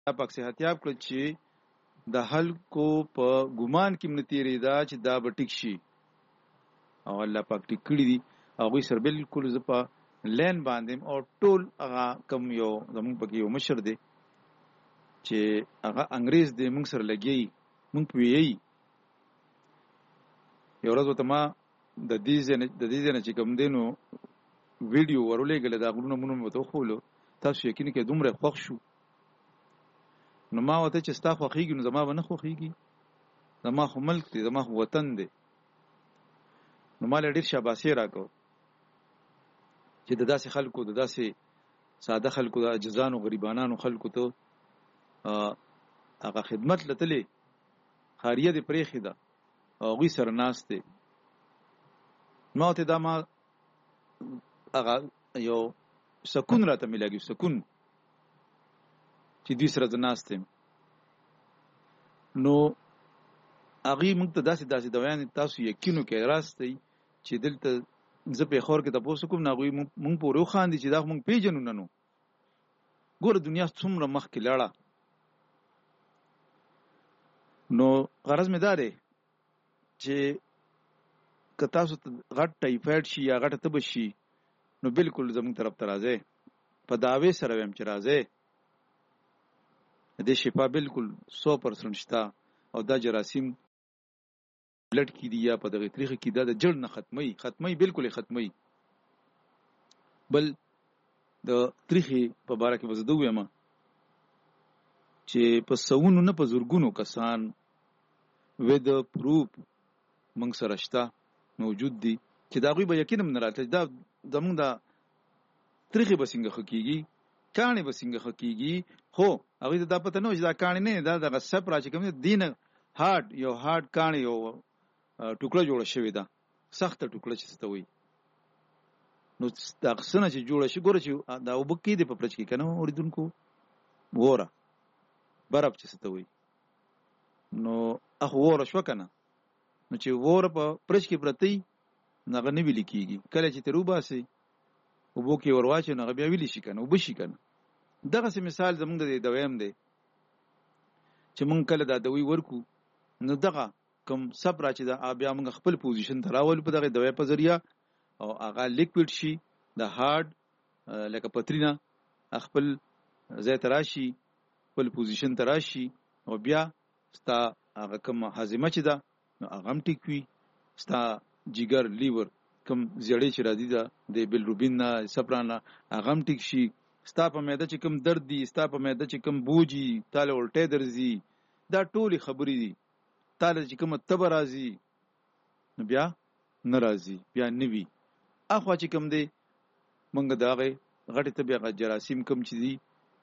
پاک صحتیاب کړ چې د خلکو په ګمان کې منتیری دا چې دا به ټیک شي او الله پاک ټیک کړی دي هغه سره بالکل زپا لین باندې او ټول هغه کم یو زمون پکې یو مشر دی چې هغه انګريز دی موږ سره لګي موږ پیي یو ورځ ته ما د دې ځنه چې کوم دینو ویډیو ورولېګل دا غوونه مونږ مته خولو تاسو یقین کې دومره خوښ شو نو ما وته چې ستا خوخیږي نو زما ونه خوخیږي زما خو ملک دی زما خو وطن دی نو مال ډیر شاباسي راکو چې د داسې خلکو د داسې ساده خلکو د اجزان او غریبانو خلکو ته هغه خدمت لته خاریه دی پرېخي ده او غي سره ناشته نو ته دا ما هغه یو سکون راته ملګری سکون چې دې سره ځناستم نو هغه موږ ته داسې دویان تاسو یقینو کې راستي چې دلته زه په خور کې تاسو کوم نه غوي موږ پورو خاندي چې دا موږ پیژنو ننو ګوره دنیا څومره مخ کې لاړه نو غرض مې دا دی چې که تاسو غټ ټایفاید شي یا غټ تب شي نو بالکل زموږ طرف ته راځي په داوی سره ويم چې راځي د شفا بالکل 100% شته او دا جراثیم بلډ کې دی یا په دغه طریقې کې دا د جړ نه ختمي بالکل ختمي بل د طریقې په باره کې وزدو یم چې په سونو نه په زورګونو کسان ود پروف موږ سره شته موجود دي چې دا غوي به یقینم نه راته دا زمونږ د طریقې بسنګ حقيقي کاني بسنګ حقيقي خو هغه دا پته نه چې دا کاني نه دا د سپ راځي کوم دین هارد کاني یو ټوکړه جوړه شوې ده سخت ټوکړه چې ستوي نو دا څنګه چې جوړه شي ګوره چې دا وبکې دي په پرچ کې کنه اوریدونکو وره برابر چې ستوي نو اخو وره شو کنه نو چې وره په پرچ کې پرتی نغه نه ویل کیږي کله چې تروباسي وبکې ورواچو نغه بیا ویل شي کنه وبشي کنه دغه مثال زمونږ د دویم دی چې مونږ کله دا دوی ورکو نو دغه کوم صبر چې دا بیا موږ خپل پوزیشن ته راول په دغه دوی په ذریعہ او هغه لیکوډ شي د هارد لکه پترینا خپل ځای تراشي خپل پوزیشن تراشي او بیا ستا هغه کوم هاضمه چې دا هغه هم ټیک وي ستا جګر لیور کوم زړې چې راځي دا د بلروبین نه سپرانا هغه هم ټیک شي ستا په معده چې کوم درد دي ستا په معده چې کوم بوجي تاله الټه درځي دا ټولي خبرې دي تاله چې کوم تب راځي نو بیا ناراضي بیا نوي اخوا چې کوم دی مونږ داغه غټه طبيعه جراثیم کوم چې دي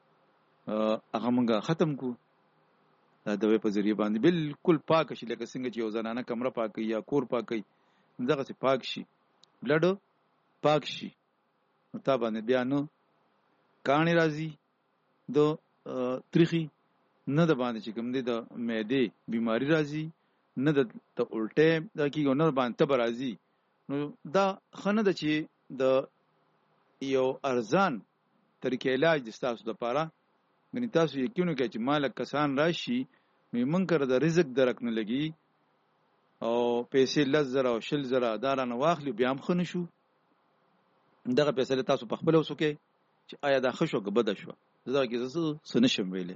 هغه مونږ ختم کو دا د په ذریعہ باندې بالکل پاک شي لکه څنګه چې یو زنانه کمره پاکي یا کور پاکي دغه څه پاک شي بلډ پاک شي نو تا باندې بیا نو کانی راځي د تریخي نه د باندې چې کوم دی د معده بیماری راځي نه د الټه د کیږي نه باندې تب راځي نو دا خنه د چې د یو ارزان طریقې علاج د تاسو لپاره غنی تاسو یقینو کې چې مالک کسان راشي مې کړ د رزق درک نه لګي او پیسې لزر او شل زره دارانه واخلي بیا هم خنه شو دغه پیسې تاسو په خپل وسوکه چې آیا دا خشو که بد شو زدا کې زه سنشم ویلې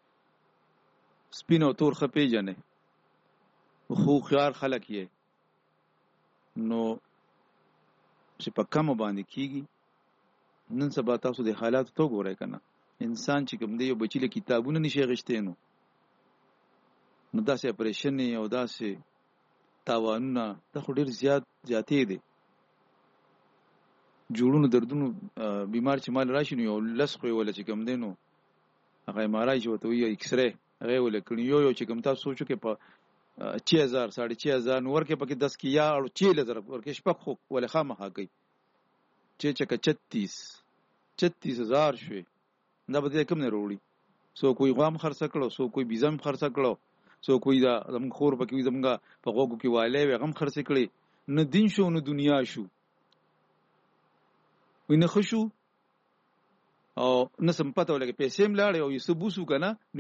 سپینو تور خپې جنې خو خيار خلک یې نو چې په کوم باندې کیږي نن سبا تاسو د حالات تو ګورئ کنه انسان چې کوم دی یو بچی له کتابونه نشي غشته نو داسې اپریشن او داسې تاوانونه د خډیر زیاتې دي جوړونو دردونو بیمار چې مال راشي نو یو لسخه ولا چې کوم دی نو هغه مارای چې وته یو ایکس رے هغه ول کړي یو چې کوم تاسو سوچو کې په 6000 6500 نور کې پکې 10 کې یا 4000 ورکه شپه خو ول خامخا کوي چې 36000 شوي دا به کوم نه وروړي سو کوئی غوام خرڅ کړو سو کوئی بيزم خرڅ کړو سو کوئی دا زم خور پکې زمګه په غوګو کې والے غم خرڅ کړي نه دین شو نه دنیا شو وینه خشو او نه سم پته ولګي پیسې ملاړې او یې سبوسو کنه